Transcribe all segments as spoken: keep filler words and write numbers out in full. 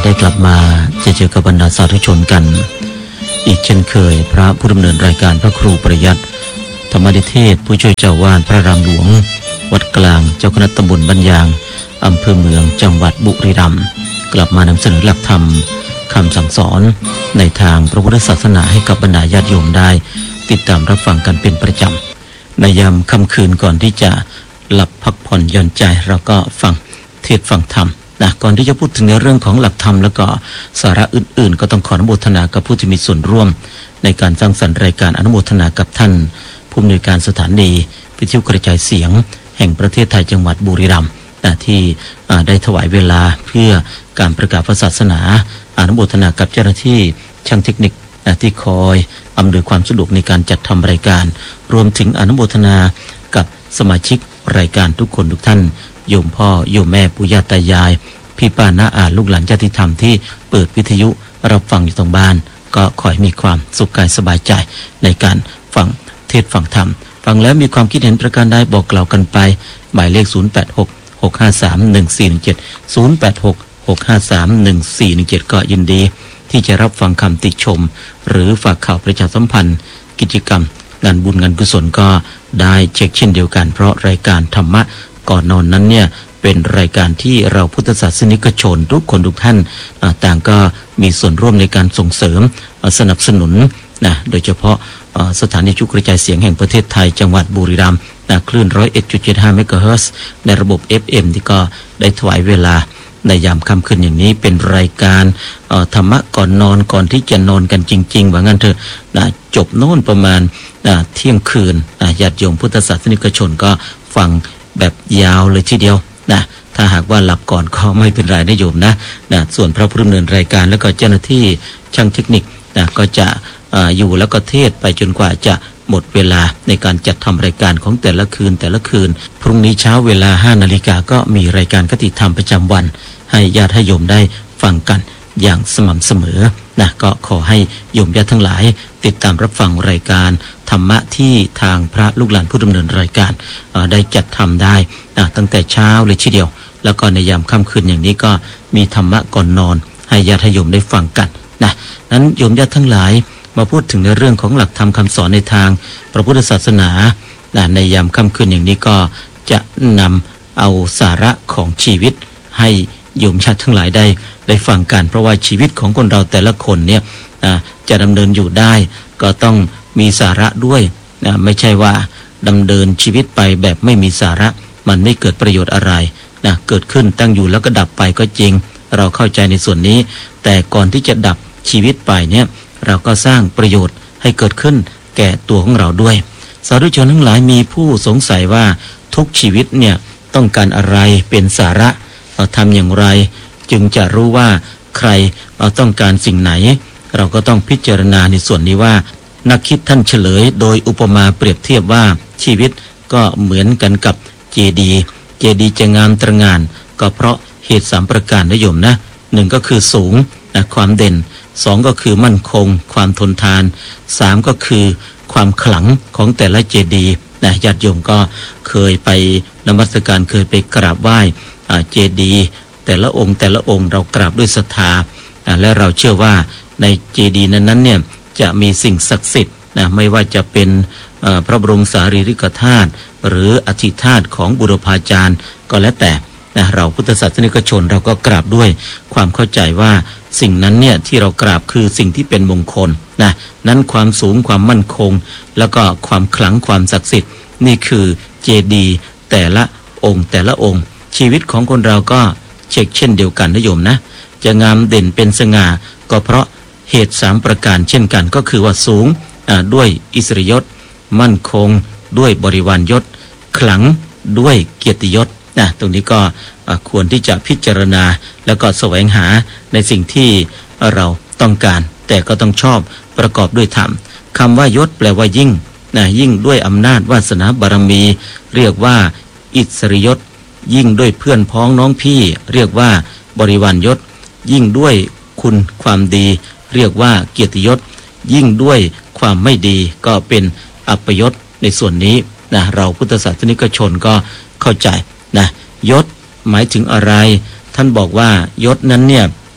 ได้กลับมาจะเจอกับบรรดาสาธุชนกันอีกเช่นเคยพระผู้ดำเนินรายการพระครูประยัติธรรมนิเทศผู้ช่วยเจ้าวาดพระรามหลวงวัดกลางเจ้าคณะตำบลบ้านยางอำเภอเมืองจังหวัดบุรีรัมย์กลับมานำเสนอหลักธรรมคำสั่งสอนในทางพระพุทธศาสนาให้กับบรรดาญาติโยมได้ติดตามรับฟังกันเป็นประจำในยามค่ำคืนก่อนที่จะหลับพักผ่อนหย่อนใจเราก็ฟังเทศน์ฟังธรรมนะก่อนที่จะพูดถึงในเรื่องของหลักธรรมแล้วก็สาระอื่นๆก็ต้องขออนุโมทนากับผู้ที่มีส่วนร่วมในการสร้างสรรค์รายการอนุโมทนากับท่านผู้อำนวยการสถานีวิทยุกระจายเสียงแห่งประเทศไทยจังหวัดบุรีรัมย์นะที่ได้ถวายเวลาเพื่อการประกาศศาสนาอนุโมทนากับเจ้าหน้าที่ช่างเทคนิคที่คอยอำนวยความสะดวกในการจัดทำรายการรวมถึงอนุโมทนากับสมาชิกรายการทุกคนทุกท่านโยมพ่อโยมแม่ปู่ย่าตายายพี่ป้าน้าอาลูกหลานญาติธรรมที่เปิดวิทยุรับฟังอยู่ตรงบ้านก็ขอให้มีความสุขกายสบายใจในการฟังเทศน์ฟังธรรมฟังแล้วมีความคิดเห็นประการใดบอกกล่าวกันไปหมายเลขศูนย์ แปด หก หก ห้า สาม หนึ่ง สี่ หนึ่ง เจ็ด ศูนย์ แปด หก หก ห้า สาม หนึ่ง สี่ หนึ่ง เจ็ดก็ยินดีที่จะรับฟังคำติชมหรือฝากข่าวประชาสัมพันธ์กิจกรรมงานบุญงานกุศลก็ได้เช็คเช่นเดียวกันเพราะรายการธรรมะก่อนนอนนั้นเนี่ยเป็นรายการที่เราพุทธศาสนิกชนทุกคนทุกท่านต่างก็มีส่วนร่วมในการส่งเสริมสนับสนุนนะโดยเฉพาะสถานีวิทยุกระจายเสียงแห่งประเทศไทยจังหวัดบุรีรัมย์นะคลื่น หนึ่งร้อยเอ็ดจุดเจ็ดห้า เมกะเฮิรตซ์ในระบบ เอฟ เอ็ม ที่ก็ได้ถวายเวลาในยามค่ำคืนอย่างนี้เป็นรายการธรรมะก่อนนอนก่อนที่จะนอนกันจริงๆว่างั้นเถอะนะจบโน่นประมาณเที่ยงคืนญาติโยมพุทธศาสนิกชนก็ฟังแบบยาวเลยทีเดียวนะถ้าหากว่าหลับก่อนก็ไม่เป็นไรนะโยมนะนะส่วนพระผู้ดำเนินรายการแล้วก็เจ้าหน้าที่ช่างเทคนิคนะก็จะออยู่แล้วก็เทศไปจนกว่าจะหมดเวลาในการจัดทำรายการของแต่ละคืนแต่ละคืนพรุ่งนี้เช้าเวลาห้านาฬิกาก็มีรายการคติธรรมประจำวันให้ญาติโยมได้ฟังกันอย่างสม่ำเสมอนะก็ขอให้โยมญาติทั้งหลายติดตามรับฟังรายการธรรมะที่ทางพระลูกหลานผู้ดำเนินรายการได้จัดทำได้นะตั้งแต่เช้าเลยทีเดียวแล้วก็ในยามค่ำคืนอย่างนี้ก็มีธรรมะก่อนนอนให้ญาติโยมได้ฟังกันนะนั้นโยมญาติทั้งหลายมาพูดถึงในเรื่องของหลักธรรมคำสอนในทางพระพุทธศาสนาในยามค่ำคืนอย่างนี้ก็จะนำเอาสาระของชีวิตให้โยมญาติทั้งหลายได้ได้ฟังกันเพราะว่าชีวิตของคนเราแต่ละคนเนี่ยจะดำเนินอยู่ได้ก็ต้องมีสาระด้วยนะไม่ใช่ว่าดำเนินชีวิตไปแบบไม่มีสาระมันไม่เกิดประโยชน์อะไรนะเกิดขึ้นตั้งอยู่แล้วก็ดับไปก็จริงเราเข้าใจในส่วนนี้แต่ก่อนที่จะดับชีวิตไปเนี่ยเราก็สร้างประโยชน์ให้เกิดขึ้นแก่ตัวของเราด้วยสาธุชนทั้งหลายมีผู้สงสัยว่าทุกชีวิตเนี่ยต้องการอะไรเป็นสาระเราทำอย่างไรจึงจะรู้ว่าใครเราต้องการสิ่งไหนเราก็ต้องพิจารณาในส่วนนี้ว่านักคิดท่านเฉลยโดยอุปมาเปรียบเทียบว่าชีวิตก็เหมือนกันกับเจดีย์เจดีย์จะงามตระหง่านก็เพราะเหตุสามประการนะโยมนะหนึ่งก็คือสูงนะความเด่นสองก็คือมั่นคงความทนทานสามก็คือความขลังของแต่ละเจดีย์นะญาติโยมก็เคยไปนมัสการเคยไปกราบไหว้เจดีย์แต่ละองค์แต่ละองค์เรากราบด้วยศรัทธาและเราเชื่อว่าในเจดีย์นั้นๆเนี่ยจะมีสิ่งศักดิ์สิทธิ์นะไม่ว่าจะเป็นพระบรมสารีริกธาตุหรืออธิธาตุของบุรพาจารย์ก็แล้วแต่นะเราพุทธศาสนิกชนเราก็กราบด้วยความเข้าใจว่าสิ่งนั้นเนี่ยที่เรากราบคือสิ่งที่เป็นมงคลนะนั้นความสูงความมั่นคงแล้วก็ความขลังความศักดิ์สิทธิ์นี่คือเจดีย์แต่ละองค์แต่ละองค์ชีวิตของคนเราก็เช็คเช่นเดียวกันนะโยมนะจะงามเด่นเป็นสง่าก็เพราะเหตุสามประการเช่นกันก็คือว่าสูงด้วยอิสริยศมั่นคงด้วยบริวารยศขลังด้วยเกียรติยศนะตรงนี้ก็ควรที่จะพิจารณาแล้วก็แสวงหาในสิ่งที่เราต้องการแต่ก็ต้องชอบประกอบด้วยธรรมคำว่ายศแปลว่ายิ่งนะยิ่งด้วยอำนาจวาสนาบารมีเรียกว่าอิสริยศยิ่งด้วยเพื่อนพ้องน้องพี่เรียกว่าบริวารยศยิ่งด้วยคุณความดีเรียกว่าเกียรติยศยิ่งด้วยความไม่ดีก็เป็นอัปยศในส่วนนี้นะเราพุทธศาสนิกชนก็เข้าใจนะยศหมายถึงอะไรท่านบอกว่ายศนั้นเนี่ย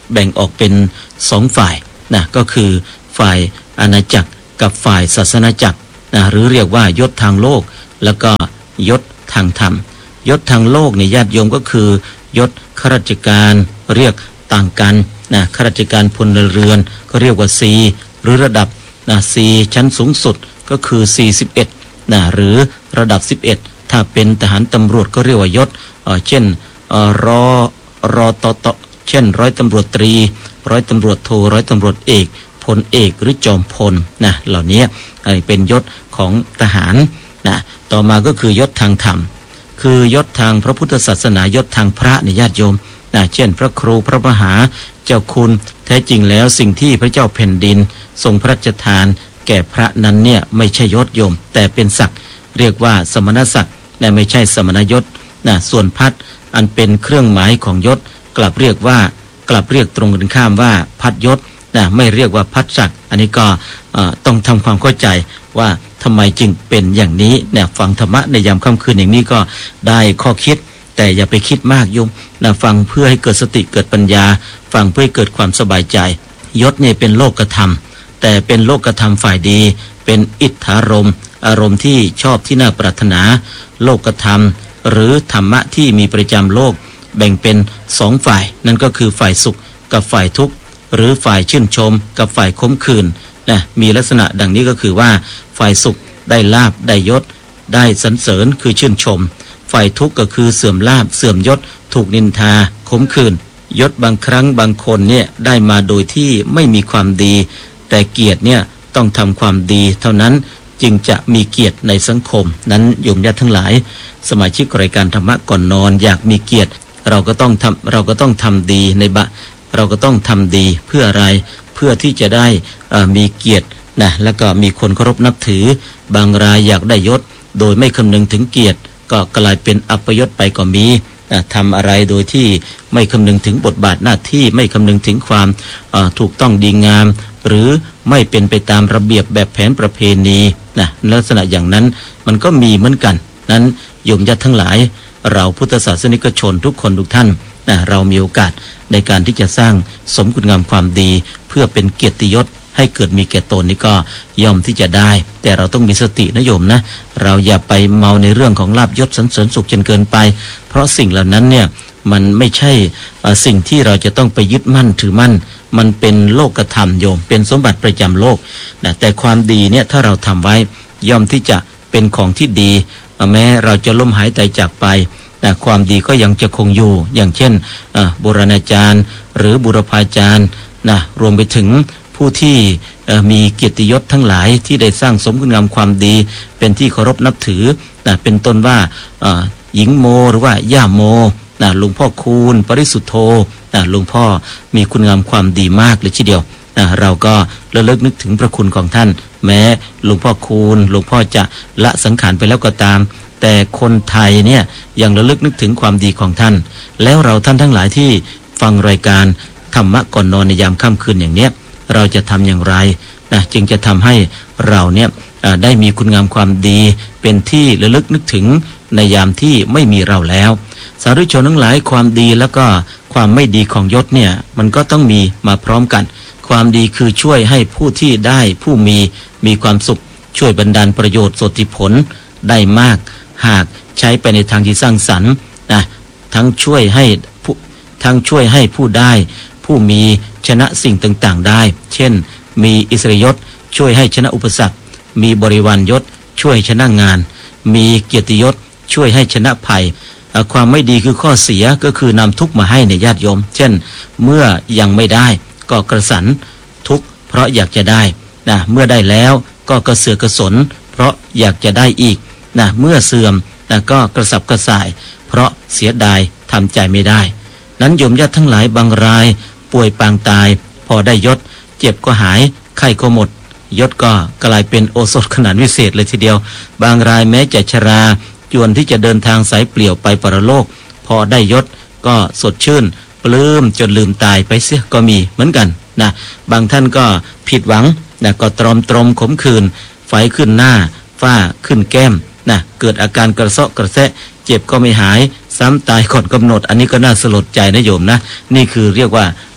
แบ่งออกเป็นสองฝ่ายนะก็คือฝ่ายอาณาจักรกับฝ่ายศาสนาจักรนะหรือเรียกว่ายศทางโลกแล้วก็ยศทางธรรมยศทางโลกเนี่ยญาติโยมก็คือยศข้าราชการเรียกต่างกันนะข้าราชการพลเรือนก็เรียกว่า C หรือระดับนะ C ชั้นสูงสุดก็คือสี่สิบเอ็ดนะหรือระดับสิบเอ็ดถ้าเป็นทหารตำรวจก็เรียกว่ายศเอ่อเช่นเอ่อรอรอตตเช่นร้อยตำรวจตรีร้อยตำรวจโทร้อยตำรวจเอกพลเอกหรือจอมพลนะเหล่านี้เป็นยศของทหารนะต่อมาก็คือยศทางธรรมคือยศทางพระพุทธศาสนายศทางพระในญาติโยมนะเช่นพระครูพระมหาเจ้าคุณแท้จริงแล้วสิ่งที่พระเจ้าแผ่นดินทรงพระราชทานแก่พระนั้นเนี่ยไม่ใช่ยศโยมแต่เป็นศักดิ์เรียกว่าสมณศักดิ์และไม่ใช่สมณยศนะส่วนพัดอันเป็นเครื่องหมายของยศกลับเรียกว่ากลับเรียกตรงกันข้ามว่าพัดยศนะไม่เรียกว่าพัดศักดิ์อันนี้ก็ต้องทำความเข้าใจว่าทำไมจึงเป็นอย่างนี้เนี่ยฟังธรรมะในยามค่ำคืนอย่างนี้ก็ได้ข้อคิดแต่อย่าไปคิดมากโยมนะฟังเพื่อให้เกิดสติเกิดปัญญาฟังเพื่อให้เกิดความสบายใจยศเนี่ยเป็นโลกธรรมแต่เป็นโลกธรรมฝ่ายดีเป็นอิทธารมณ์อารมณ์ที่ชอบที่น่าปรารถนาโลกธรรมหรือธรรมะที่มีประจำโลกแบ่งเป็นสองฝ่ายนั่นก็คือฝ่ายสุขกับฝ่ายทุกข์หรือฝ่ายชื่นชมกับฝ่ายขมขื่นนะมีลักษณะดังนี้ก็คือว่าฝ่ายสุขได้ลาภได้ยศได้สรรเสริญคือชื่นชมฝ่ายทุกข์ก็คือเสื่อมลาภเสื่อมยศถูกนินทาขมขื่นยศบางครั้งบางคนเนี่ยได้มาโดยที่ไม่มีความดีแต่เกียรติเนี่ยต้องทำความดีเท่านั้นจึงจะมีเกียรติในสังคมนั้นโยมญาติทั้งหลายสมาชิกรายการธรรมะก่อนนอนอยากมีเกียรติเราก็ต้องทำเราก็ต้องทำดีในบะเราก็ต้องทำดีเพื่ออะไรเพื่อที่จะได้มีเกียรตินะแล้วก็มีคนเคารพนับถือบางรายอยากได้ยศโดยไม่คำนึงถึงเกียรติก็กลายเป็นอัปยศไปก็มีนะทำอะไรโดยที่ไม่คำนึงถึงบทบาทหน้าที่ไม่คำนึงถึงความถูกต้องดีงามหรือไม่เป็นไปตามระเบียบแบบแผนประเพณีนะลักษณะอย่างนั้นมันก็มีเหมือนกันนั้นโยมญาติทั้งหลายเราพุทธศาสนิกชนทุกคนทุกท่านนะเรามีโอกาสในการที่จะสร้างสมคุณงามความดีเพื่อเป็นเกียรติยศให้เกิดมีแก่ตนนี่ก็ย่อมที่จะได้แต่เราต้องมีสตินะโยมนะเราอย่าไปเมาในเรื่องของลาภยศสรรเสริญสุขจนเกินไปเพราะสิ่งเหล่านั้นเนี่ยมันไม่ใช่สิ่งที่เราจะต้องไปยึดมั่นถือมั่นมันเป็นโลกธรรมโยมเป็นสมบัติประจำโลกนะแต่ความดีเนี่ยถ้าเราทำไว้ย่อมที่จะเป็นของที่ดีแม้เราจะล้มหายใจจากไปแต่ความดีก็ยังจะคงอยู่อย่างเช่นโบราณอาจารย์หรือบุรพาจารย์นะรวมไปถึงผู้ที่มีเกียรติยศทั้งหลายที่ได้สร้างสมคุณงามความดีเป็นที่เคารพนับถือนะเป็นต้นว่าหญิงโมหรือว่าย่าโมนะหลวงพ่อคูณปริสุทธโธนะหลวงพ่อมีคุณงามความดีมากเลยทีเดียวนะเราก็ระลึกนึกถึงพระคุณของท่านแม้หลวงพ่อคูณหลวงพ่อจะละสังขารไปแล้วก็ตามแต่คนไทยเนี่ยยังระลึกนึกถึงความดีของท่านแล้วเราท่านทั้งหลายที่ฟังรายการธรรมะก่อนนอนในยามค่ำคืนอย่างเนี้ยเราจะทำอย่างไรนะจึงจะทำให้เราเนี่ยได้มีคุณงามความดีเป็นที่ระลึกนึกถึงในยามที่ไม่มีเราแล้วสาธุชนทั้งหลายความดีแล้วก็ความไม่ดีของยศเนี่ยมันก็ต้องมีมาพร้อมกันความดีคือช่วยให้ผู้ที่ได้ผู้มีมีความสุขช่วยบรรดาลประโยชน์สติผลได้มากหากใช้ไปในทางที่สร้างสรรค์นะทั้งช่วยให้ผู้ทั้งช่วยให้ผู้ได้ผู้มีชนะสิ่งต่างๆได้เช่นมีอิสริยยศช่วยให้ชนะอุปสรรคมีบริวารยศช่วยชนะงานมีเกียรติยศช่วยให้ชนะภัยความไม่ดีคือข้อเสียก็คือนำทุกข์มาให้ในญาติโยมเช่นเมื่อยังไม่ได้ก็กระสันทุกข์เพราะอยากจะได้นะเมื่อได้แล้วก็กระเสือกกระสนเพราะอยากจะได้อีกนะเมื่อเสื่อมนะก็กระสับกระส่ายเพราะเสียดายทำใจไม่ได้นั้นโยมญาติทั้งหลายบางรายป่วยปางตายพอได้ยศเจ็บก็หายไข้ก็หมดยศก็กลายเป็นโอสถขนาดวิเศษเลยทีเดียวบางรายแม้จะชราจวนที่จะเดินทางสายเปลี่ยวไปปรโลกพอได้ยศก็สดชื่นปลื้มจนลืมตายไปเสียก็มีเหมือนกันนะบางท่านก็ผิดหวังนะก็ตรอมตรมขมขื่นไฟขึ้นหน้าฝ้าขึ้นแก้มนะเกิดอาการกระเซาะกระแซะเจ็บก็ไม่หายซ้ำตายก่อนกำหนดอันนี้ก็น่าสลดใจนะโยมนะนี่คือเรียกว่า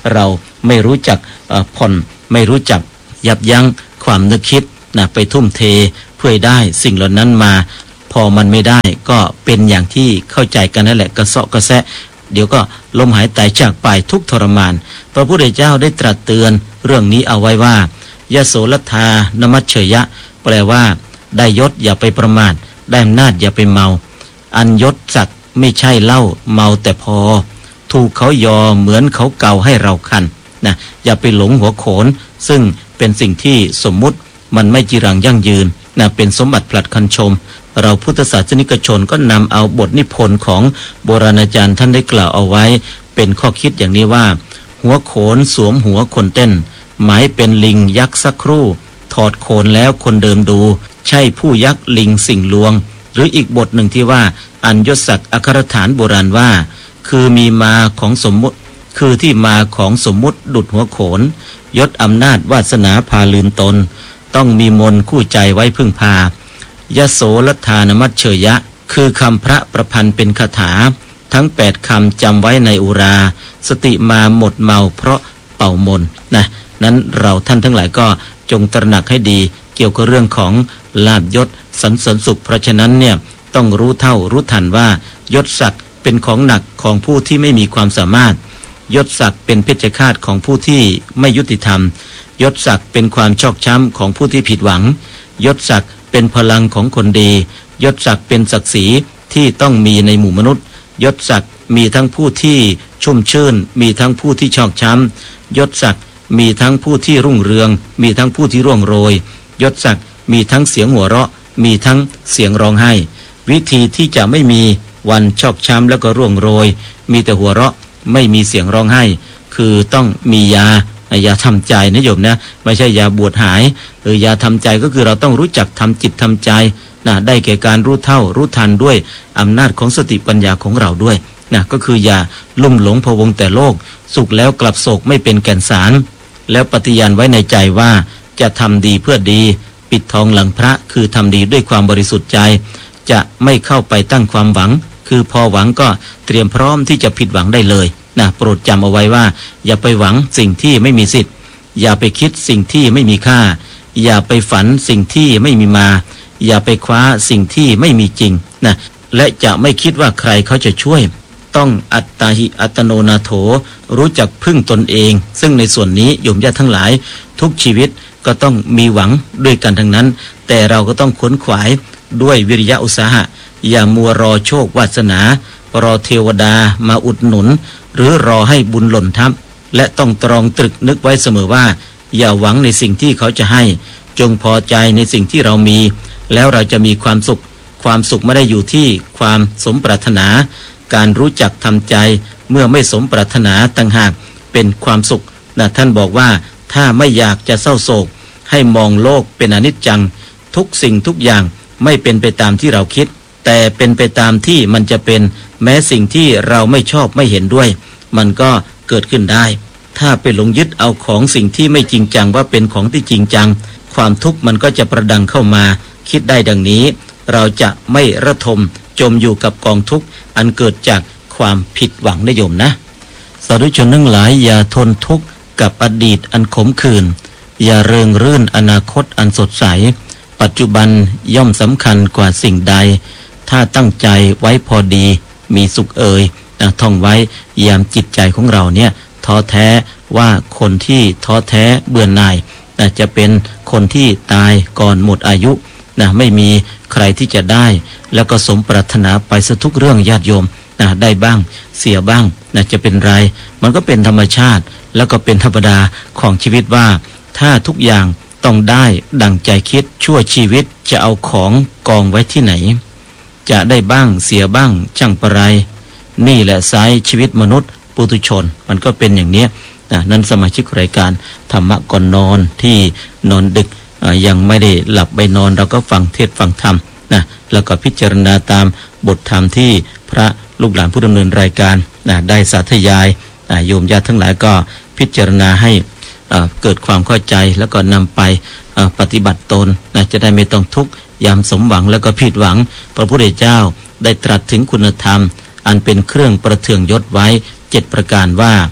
เราไม่รู้จักผ่อนไม่รู้จักยับยั้งความนึกคิดนะไปทุ่มเทเพื่อได้สิ่งเหล่านั้นมาพอมันไม่ได้ก็เป็นอย่างที่เข้าใจกันนั่นแหละกระเซาะกระแซะเดี๋ยวก็ลมหายตายจากไปทุกทรมานพระพุทธเจ้าได้ตรัสเตือนเรื่องนี้เอาไว้ว่ายโสรัทธานมัชเฉยะแปลว่าได้ยศอย่าไปประมาทได้อำนาจอย่าไปเมาอันยศศักดิ์ไม่ใช่เหล้าเมาแต่พอถูกเขายอเหมือนเขาเกาให้เราคันนะอย่าไปหลงหัวโขนซึ่งเป็นสิ่งที่สมมุติมันไม่จีรังยั่งยืนนะเป็นสมบัติผลัดคันชมเราพุทธศาสนิกชนก็นำเอาบทนิพนธ์ของโบราณอาจารย์ท่านได้กล่าวเอาไว้เป็นข้อคิดอย่างนี้ว่าหัวโขนสวมหัวคนเต้นหมายเป็นลิงยักษ์สักครู่ถอดโขนแล้วคนเดิมดูใช่ผู้ยักษ์ลิงสิ่งลวงหรืออีกบทหนึ่งที่ว่าอัญยศศักดิ์อัครฐานโบราณว่าคือมีมาของสมมุติคือที่มาของสมมุติดุจหัวโขนยศอำนาจวาสนาพาลืมตนต้องมีมนคู่ใจไว้พึ่งพายโสรัทธานมัชเฉยะคือคำพระประพันธ์เป็นคาถาทั้งแปดคำจำไว้ในอุราสติมาหมดเมาเพราะเป่ามนนะนั้นเราท่านทั้งหลายก็จงตระหนักให้ดีเกี่ยวกับเรื่องของลาภยศสรรเสริญสุขเพราะฉะนั้นเนี่ยต้องรู้เท่ารู้ทันว่ายศศักดิ์เป็นของหนักของผู้ที่ไม่มีความสามารถยศศักดิ์เป็นเพชฌฆาตของผู้ที่ไม่ยุติธรรมยศศักดิ์เป็นความชอกช้ำของผู้ที่ผิดหวังยศศักดิ์เป็นพลังของคนดียศศักดิ์เป็นศักดิ์ศรีที่ต้องมีในหมู่มนุษย์ยศศักดิ์มีทั้งผู้ที่ชุ่มชื่นมีทั้งผู้ที่ชอกช้ำยศศักดิ์มีทั้งผู้ที่รุ่งเรืองมีทั้งผู้ที่ร่วงโรยยศศักดิ์มีทั้งเสียงหัวเราะมีทั้งเสียงร้องไห้วิธีที่จะไม่มีวันชอกช้ำแล้วก็ร่วงโรยมีแต่หัวเราะไม่มีเสียงร้องไห้คือต้องมียายาทำใจนะโยมนะไม่ใช่ยาบวชหายหรือยาทำใจก็คือเราต้องรู้จักทำจิตทำใจนะได้แก่การรู้เท่ารู้ทันด้วยอำนาจของสติปัญญาของเราด้วยนะก็คืออย่าลุ่มหลงพะวงแต่โลกสุขแล้วกลับโศกไม่เป็นแก่นสารแล้วปฏิญาณไว้ในใจว่าจะทำดีเพื่อดีปิดทองหลังพระคือทำดีด้วยความบริสุทธิ์ใจจะไม่เข้าไปตั้งความหวังคือพอหวังก็เตรียมพร้อมที่จะผิดหวังได้เลยนะโปรดจำเอาไว้ว่าอย่าไปหวังสิ่งที่ไม่มีสิทธิ์อย่าไปคิดสิ่งที่ไม่มีค่าอย่าไปฝันสิ่งที่ไม่มีมาอย่าไปคว้าสิ่งที่ไม่มีจริงนะและจะไม่คิดว่าใครเขาจะช่วยต้องอัตตาหิอัตโนนาโถรู้จักพึ่งตนเองซึ่งในส่วนนี้โยมญาติทั้งหลายทุกชีวิตก็ต้องมีหวังด้วยกันทั้งนั้นแต่เราก็ต้องขวนขวายด้วยวิริยะอุตสาหะอย่ามัวรอโชควาสนารอเทวดามาอุดหนุนหรือรอให้บุญหล่นทับและต้องตรองตรึกนึกไว้เสมอว่าอย่าหวังในสิ่งที่เขาจะให้จงพอใจในสิ่งที่เรามีแล้วเราจะมีความสุขความสุขไม่ได้อยู่ที่ความสมปรารถนาการรู้จักทำใจเมื่อไม่สมปรารถนาต่างหากเป็นความสุขนะท่านบอกว่าถ้าไม่อยากจะเศร้าโศกให้มองโลกเป็นอนิจจังทุกสิ่งทุกอย่างไม่เป็นไปตามที่เราคิดแต่เป็นไปตามที่มันจะเป็นแม้สิ่งที่เราไม่ชอบไม่เห็นด้วยมันก็เกิดขึ้นได้ถ้าไปหลงยึดเอาของสิ่งที่ไม่จริงจังว่าเป็นของที่จริงจังความทุกข์มันก็จะประดังเข้ามาคิดได้ดังนี้เราจะไม่ระทมจมอยู่กับกองทุกข์อันเกิดจากความผิดหวังนะโยมนะสาธุชนทั้งหลายอย่าทนทุกข์กับอดีตอันขมขื่นอย่าเริงรื่นอนาคตอันสดใสปัจจุบันย่อมสำคัญกว่าสิ่งใดถ้าตั้งใจไว้พอดีมีสุขเอ่ยนะท่องไว้ยามจิตใจของเราเนี่ยท้อแท้ว่าคนที่ท้อแท้เบื่อหน่ายนะจะเป็นคนที่ตายก่อนหมดอายุนะไม่มีใครที่จะได้แล้วก็สมปรารถนาไปซะทุกเรื่องญาติโยมนะได้บ้างเสียบ้างนะจะเป็นไรมันก็เป็นธรรมชาติแล้วก็เป็นธรรมดาของชีวิตว่าถ้าทุกอย่างต้องได้ดังใจคิดชั่วชีวิตจะเอาของกองไว้ที่ไหนจะได้บ้างเสียบ้างช่างประไรนี่แหละสายชีวิตมนุษย์ปุถุชนมันก็เป็นอย่างนี้นะนั้นสมาชิกรายการธรรมะก่อนนอนที่นอนดึกยังไม่ได้หลับไปนอนเราก็ฟังเทศฟังธรรมนะแล้วก็พิจารณาตามบทธรรมที่พระลูกหลานผู้ดำเนินรายการนะได้สาธยายโยมญาติทั้งหลายก็พิจารณาให้เกิดความเข้าใจแล้วก็นำไปปฏิบัติตนนะจะได้ไม่ต้องทุกข์ยามสมหวังแล้วก็ผิดหวังพระพุทธเจ้าได้ตรัสถึงคุณธรรมอันเป็นเครื่องประเทืองยศไว้เจ็ดประการว่าอ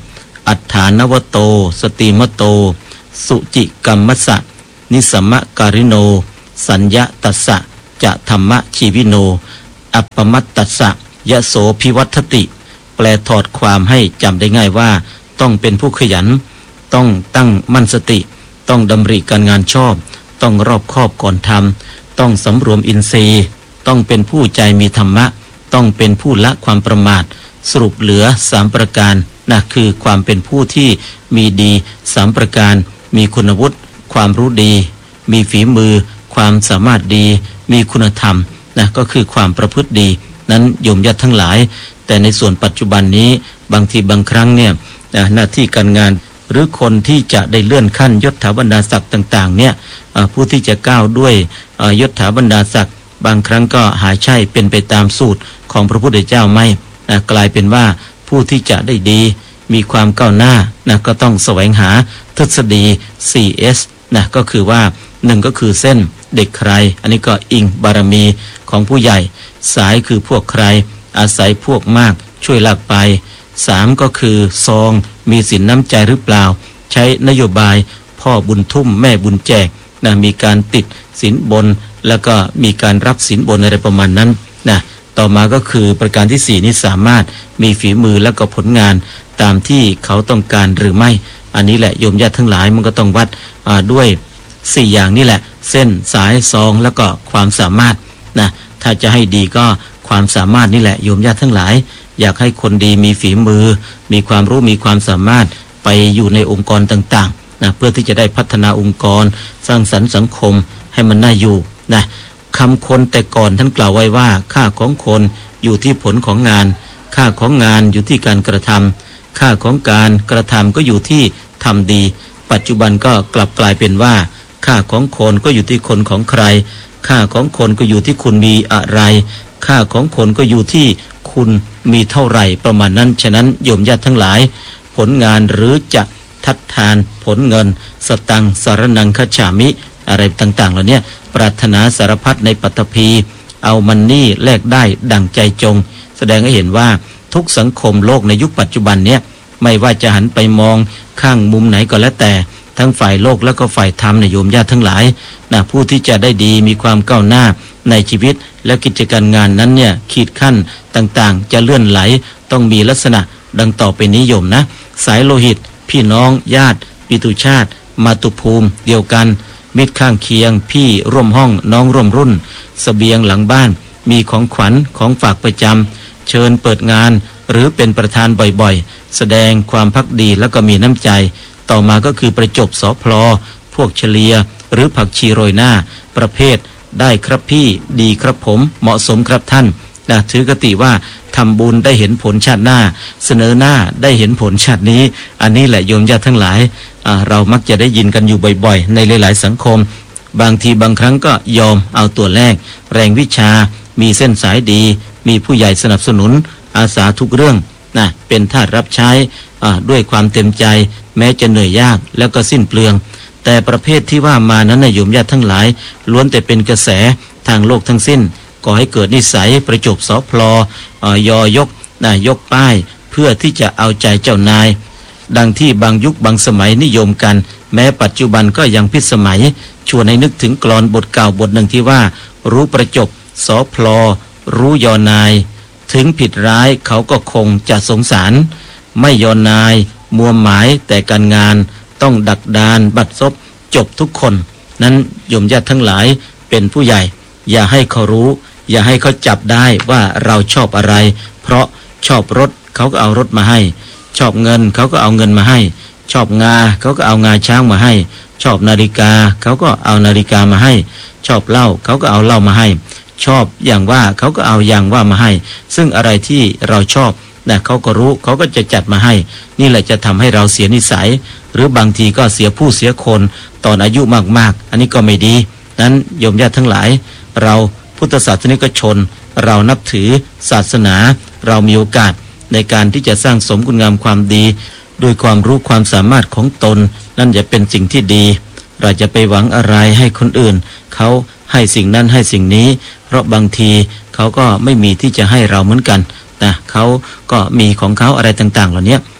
อัฏฐานวโตสติมโตสุจิกัมมัสสะนิสัมมการิโนสัญญาตัสสะจะธรรมชีวิโนอัปปมัตตัสสะยโสภิวัตติแปลถอดความให้จำได้ง่ายว่าต้องเป็นผู้ขยันต้องตั้งมั่นสติต้องดำริการงานชอบต้องรอบคอบก่อนทำต้องสำรวมอินทรีย์ต้องเป็นผู้ใจมีธรรมะต้องเป็นผู้ละความประมาทสรุปเหลือสามประการนะคือความเป็นผู้ที่มีดีสามประการมีคุณวุฒิความรู้ดีมีฝีมือความสามารถดีมีคุณธรรมนะก็คือความประพฤติดีนั้นโยมญาติทั้งหลายแต่ในส่วนปัจจุบันนี้บางทีบางครั้งเนี่ยหน้าที่การงานหรือคนที่จะได้เลื่อนขั้นยศถาบรรดาศักดิ์ต่างๆเนี่ยผู้ที่จะก้าวด้วยยศถาบรรดาศักดิ์บางครั้งก็หาใช่เป็นไปตามสูตรของพระพุทธเจ้าไม่นะกลายเป็นว่าผู้ที่จะได้ดีมีความก้าวหน้านะก็ต้องแสวงหาทฤษฎี โฟร์ เอส นะก็คือว่าหนึ่งก็คือเส้นเด็กใครอันนี้ก็อิงบารมีของผู้ใหญ่สายคือพวกใครอาศัยพวกมากช่วยลากไปสามก็คือซองมีสินน้ำใจหรือเปล่าใช้นโยบายพ่อบุญทุ่มแม่บุญแจกนะมีการติดสินบนแล้วก็มีการรับสินบนอะไรประมาณนั้นนะต่อมาก็คือประการที่สี่นี้สามารถมีฝีมือแล้วก็ผลงานตามที่เขาต้องการหรือไม่อันนี้แหละโยมญาติทั้งหลายมันก็ต้องวัดด้วยสี่อย่างนี่แหละเส้นสายซองแล้วก็ความสามารถนะถ้าจะให้ดีก็ความสามารถนี่แหละโยมญาติทั้งหลายอยากให้คนดีมีฝีมือมีความรู้มีความสามารถไปอยู่ในองค์กรต่างๆนะเพื่อที่จะได้พัฒนาองค์กรสร้างสรรค์สังคมให้มันน่าอยู่นะคำคนแต่ก่อนท่านกล่าวไว้ว่าค่าของคนอยู่ที่ผลของงานค่าของงานอยู่ที่การกระทำค่าของการกระทำก็อยู่ที่ทำดีปัจจุบันก็กลับกลายเป็นว่าค่าของคนก็อยู่ที่คนของใครค่าของคนก็อยู่ที่คุณมีอะไรค่าของคนก็อยู่ที่คุณมีเท่าไหร่ประมาณนั้นฉะนั้นโยมญาติทั้งหลายผลงานหรือจะทัดทานผลเงินสตังสารนังคัจฉามิอะไรต่างๆเหล่านี้ปรารถนาสารพัดในปัตภีเอามันนี่แลกได้ดั่งใจจงแสดงให้เห็นว่าทุกสังคมโลกในยุคปัจจุบันเนี่ยไม่ว่าจะหันไปมองข้างมุมไหนก็แล้วแต่ทั้งฝ่ายโลกแล้วก็ฝ่ายธรรมนะโยมญาติทั้งหลายนะผู้ที่จะได้ดีมีความก้าวหน้าในชีวิตและกิจการงานนั้นเนี่ยขีดขั้นต่างๆจะเลื่อนไหลต้องมีลักษณะดังต่อไปนี้โยมนะสายโลหิตพี่น้องญาติปิตุชาติมาตุภูมิเดียวกันมิตรข้างเคียงพี่ร่วมห้องน้องร่วมรุ่นเสบียงหลังบ้านมีของขวัญของฝากประจำเชิญเปิดงานหรือเป็นประธานบ่อยๆแสดงความภักดีแล้วก็มีน้ำใจต่อมาก็คือประจบสพลพวกเฉลียหรือผักชีโรยหน้าประเภทได้ครับพี่ดีครับผมเหมาะสมครับท่านนะถือกติว่าทำบุญได้เห็นผลชาติหน้าเสนอหน้าได้เห็นผลชาตินี้อันนี้แหละโยมญาติทั้งหลายเรามักจะได้ยินกันอยู่บ่อยๆในหลายๆสังคมบางทีบางครั้งก็ยอมเอาตัวแรกแรงวิชามีเส้นสายดีมีผู้ใหญ่สนับสนุนอาสาทุกเรื่องนะเป็นทาสรับใช้ด้วยความเต็มใจแม้จะเหนื่อยยากแล้วก็สิ้นเปลืองแต่ประเภทที่ว่ามานั้นนะโยมญาติทั้งหลายล้วนแต่เป็นกระแสทางโลกทั้งสิ้นก่อให้เกิดนิสัยประจบสพลยอยกนะยกป้ายเพื่อที่จะเอาใจเจ้านายดังที่บางยุคบางสมัยนิยมกันแม้ปัจจุบันก็ยังพิสมัยชวนให้นึกถึงกลอนบทเก่าบทหนึ่งที่ว่ารู้ประจบสพลรู้ยอนายถึงผิดร้ายเขาก็คงจะสงสารไม่ยอนายมัวหมายแต่การงานต้องดักดานบัดซบจบทุกคนนั้นโยมญาติทั้งหลายเป็นผู้ใหญ่อย่าให้เขารู้อย่าให้เขาจับได้ว่าเราชอบอะไรเพราะชอบรถเขาก็เอารถมาให้ชอบเงินเขาก็เอาเงินมาให้ชอบงาเขาก็เอางาช้างมาให้ชอบนาฬิกาเขาก็เอานาฬิกามาให้ชอบเหล้าเขาก็เอาเหล้ามาให้ชอบอย่างว่าเขาก็เอาอย่างว่ามาให้ซึ่งอะไรที่เราชอบนะเขาก็รู้เขาก็จะจัดมาให้นี่แหละจะทำให้เราเสียนิสัยหรือบางทีก็เสียผู้เสียคนตอนอายุมากๆอันนี้ก็ไม่ดีนั้นโยมญาติทั้งหลายเราพุทธศาสนิกชนเรานับถือศาสนาเรามีโอกาสในการที่จะสร้างสมคุณงามความดีด้วยความรู้ความสามารถของตนนั่นจะเป็นสิ่งที่ดีเราจะไปหวังอะไรให้คนอื่นเขาให้สิ่งนั้นให้สิ่งนี้เพราะบางทีเขาก็ไม่มีที่จะให้เราเหมือนกันนะเขาก็มีของเขาอะไรต่างๆเหล่านี้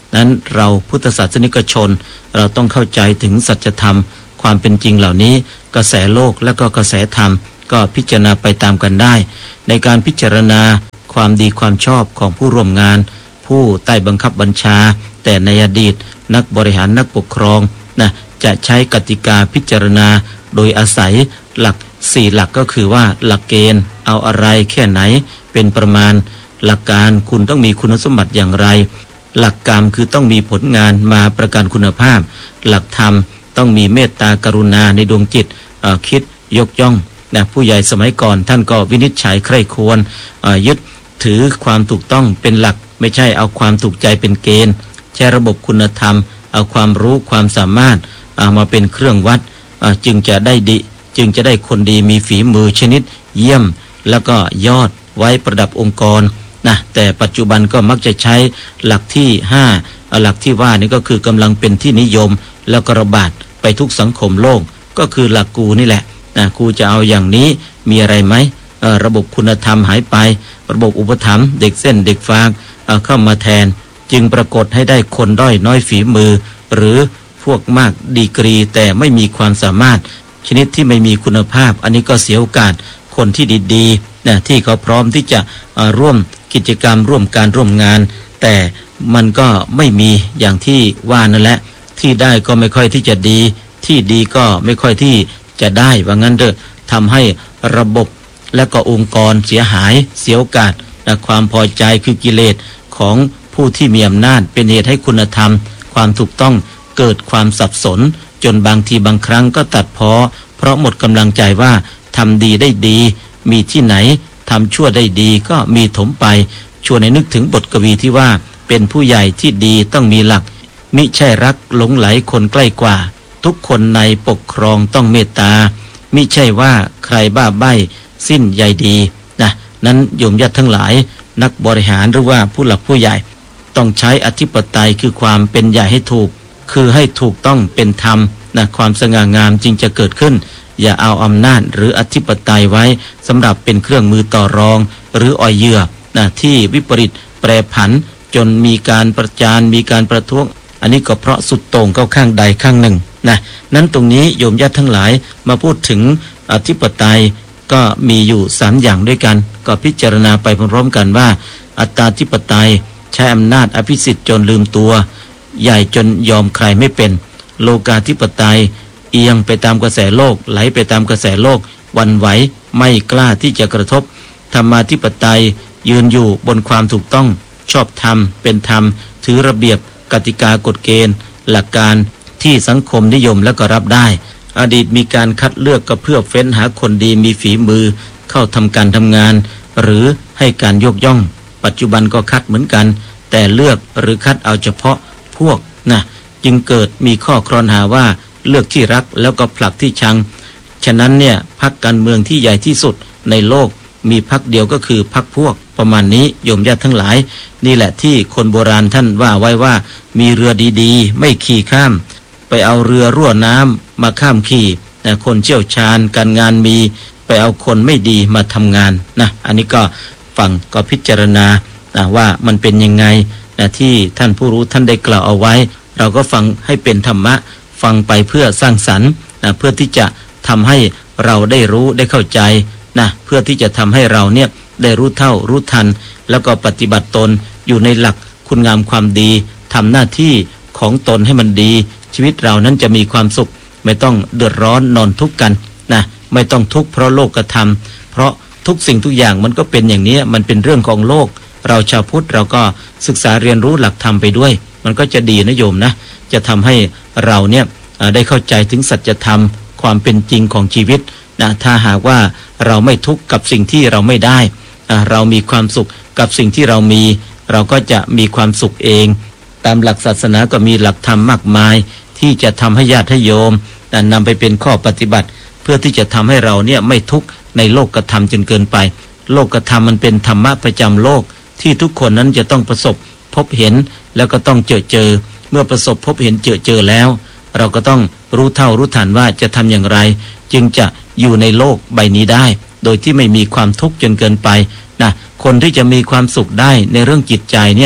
นั้นเราพุทธศาสนิกชนเราต้องเข้าใจถึงสัจธรรมความเป็นจริงเหล่านี้กระแสโลกและก็กระแสธรรมก็พิจารณาไปตามกันได้ในการพิจารณาความดีความชอบของผู้ร่วมงานผู้ใต้บังคับบัญชาแต่ในอดีตนักบริหารนักปกครองนะจะใช้กติกาพิจารณาโดยอาศัยหลักสี่หลักก็คือว่าหลักเกณฑ์เอาอะไรแค่ไหนเป็นประมาณหลักการคุณต้องมีคุณสมบัติอย่างไรหลักกรรมคือต้องมีผลงานมาประกันคุณภาพหลักธรรมต้องมีเมตตากรุณาในดวงจิตคิดยกย่องนะผู้ใหญ่สมัยก่อนท่านก็วินิจฉัยใคร่ควรยึดถือความถูกต้องเป็นหลักไม่ใช่เอาความถูกใจเป็นเกณฑ์ใช้ระบบคุณธรรมเอาความรู้ความสามารถเอามาเป็นเครื่องวัดจึงจะได้ดีจึงจะได้คนดีมีฝีมือชนิดเยี่ยมแล้วก็ยอดไว้ประดับองค์กรนะแต่ปัจจุบันก็มักจะใช้หลักที่ห้าหลักที่ว่านี่ก็คือกำลังเป็นที่นิยมแล้วก็ระบาดไปทุกสังคมโลกก็คือหลักกูนี่แหละนะกูจะเอาอย่างนี้มีอะไรไหมระบบคุณธรรมหายไประบบอุปถัมภ์เด็กเส้นเด็กฟางเข้ามาแทนจึงปรากฏให้ได้คนด้อยน้อยฝีมือหรือพวกมากดีกรีแต่ไม่มีความสามารถชนิดที่ไม่มีคุณภาพอันนี้ก็เสียโอกาสคนที่ดีๆนะที่เขาพร้อมที่จะร่วมกิจกรรมร่วมการร่วมงานแต่มันก็ไม่มีอย่างที่ว่านั่นแหละที่ได้ก็ไม่ค่อยที่จะดีที่ดีก็ไม่ค่อยที่จะได้ว่างั้นเถอะทำให้ระบบและก็องค์กรเสียหายเสียโอกาสนะความพอใจคือกิเลสของผู้ที่มีอำนาจเป็นเหตุให้คุณธรรมความถูกต้องเกิดความสับสนจนบางทีบางครั้งก็ตัดพ้อเพราะหมดกำลังใจว่าทำดีได้ดีมีที่ไหนทำชั่วได้ดีก็มีถมไปชวนให้นึกถึงบทกวีที่ว่าเป็นผู้ใหญ่ที่ดีต้องมีหลักมิใช่รักหลงไหลคนใกล้กว่าทุกคนในปกครองต้องเมตตามิใช่ว่าใครบ้าใบ้สิ้นใยดีนะนั้นโยมญาติทั้งหลายนักบริหารหรือว่าผู้หลักผู้ใหญ่ต้องใช้อธิปไตยคือความเป็นใหญ่ให้ถูกคือให้ถูกต้องเป็นธรรมนะความสง่างามจึงจะเกิดขึ้นอย่าเอาอำนาจหรืออธิปไตยไว้สำหรับเป็นเครื่องมือต่อรองหรืออ่อยเหยื่อนะที่วิปริตแปรผันจนมีการประจานมีการประท้วงอันนี้ก็เพราะสุดโต่งเข้าข้างใดข้างหนึ่งนะนั้นตรงนี้โยมญาติทั้งหลายมาพูดถึงอธิปไตยก็มีอยู่สามอย่างด้วยกันก็พิจารณาไปพร้อมๆกันว่าอัตตาธิปไตยใช้อำนาจอภิสิทธิ์จนลืมตัวใหญ่จนยอมใครไม่เป็นโลกาธิปไตยเอียงไปตามกระแสโลกไหลไปตามกระแสโลกวันไหวไม่กล้าที่จะกระทบธรรมาธิปไตยยืนอยู่บนความถูกต้องชอบธรรมเป็นธรรมถือระเบียบกติกากฎเกณฑ์หลักการที่สังคมนิยมและก็รับได้อดีตมีการคัดเลือกก็เพื่อเฟ้นหาคนดีมีฝีมือเข้าทำการทำงานหรือให้การยกย่องปัจจุบันก็คัดเหมือนกันแต่เลือกหรือคัดเอาเฉพาะพวกนะจึงเกิดมีข้อครหาว่าเลือกที่รักแล้วก็ผลักที่ชังฉะนั้นเนี่ยพรรคการเมืองที่ใหญ่ที่สุดในโลกมีพรรคเดียวก็คือพรรคพวกประมาณนี้โยมญาติทั้งหลายนี่แหละที่คนโบราณท่านว่าไว้ว่ามีเรือดีๆไม่ขี่ข้ามไปเอาเรือรั่วน้ำมาข้ามขี่แต่คนเชี่ยวชาญการงานมีไปเอาคนไม่ดีมาทำงานนะอันนี้ก็ฟังก็พิจารณานะว่ามันเป็นยังไงนะที่ท่านผู้รู้ท่านได้กล่าวเอาไว้เราก็ฟังให้เป็นธรรมะฟังไปเพื่อสร้างสรรค์นะเพื่อที่จะทำให้เราได้รู้ได้เข้าใจนะเพื่อที่จะทำให้เราเนี่ยได้รู้เท่ารู้ทันแล้วก็ปฏิบัติตนอยู่ในหลักคุณงามความดีทำหน้าที่ของตนให้มันดีชีวิตเรานั้นจะมีความสุขไม่ต้องเดือดร้อนนอนทุกข์กันนะไม่ต้องทุกข์เพราะโลกธรรมเพราะทุกสิ่งทุกอย่างมันก็เป็นอย่างนี้มันเป็นเรื่องของโลกเราชาวพุทธเราก็ศึกษาเรียนรู้หลักธรรมไปด้วยมันก็จะดีนะโยมนะจะทำให้เราเนี่ยได้เข้าใจถึงสัจธรรมความเป็นจริงของชีวิตนะถ้าหากว่าเราไม่ทุกข์กับสิ่งที่เราไม่ได้เรามีความสุขกับสิ่งที่เรามีเราก็จะมีความสุขเองตามหลักศาสนาก็มีหลักธรรมมากมายที่จะทำให้ญาติโยมนำไปเป็นข้อปฏิบัติเพื่อที่จะทำให้เราเนี่ยไม่ทุกข์ในโลกธรรมจนเกินไปโลกธรรมมันเป็นธรรมะประจำโลกที่ทุกคนนั้นจะต้องประสบพบเห็นแล้วก็ต้องเจอเจอเมื่อประสบพบเห็นเจอเจอแล้วเราก็ต้องรู้เท่ารู้ทันว่าจะทำอย่างไรจึงจะอยู่ในโลกใบนี้ได้โดยที่ไม่มีความทุกข์จนเกินไปนะคนที่จะมีความสุขได้ในเรื่องจิตใจเนี่ย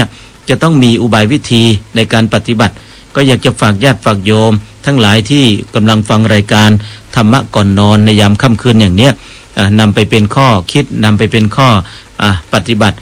จะต้องมีอุบายวิธีในการปฏิบัติก็อยากจะฝากญาติฝากโยมทั้งหลายที่กำลังฟังรายการธรรมะก่อนนอนในยามค่ำคืนอย่างเนี้ยนำไปเป็นข้อคิดนำไปเป็นข้อปฏิบัติ